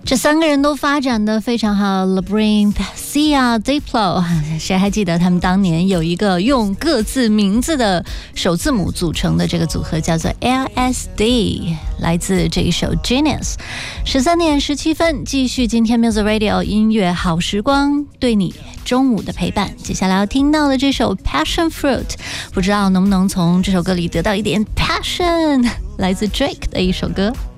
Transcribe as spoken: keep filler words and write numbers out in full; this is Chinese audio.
这三个人都发展得非常好 ，Labrinth、Sia、Diplo， 谁还记得他们当年有一个用各自名字的首字母组成的这个组合，叫做 L S D， 来自这一首 Genius。十三点十七分，继续今天 Music Radio 音乐好时光，对你中午的陪伴。接下来要听到的这首 Passion Fruit， 不知道能不能从这首歌里得到一点 passion， 来自 Drake 的一首歌。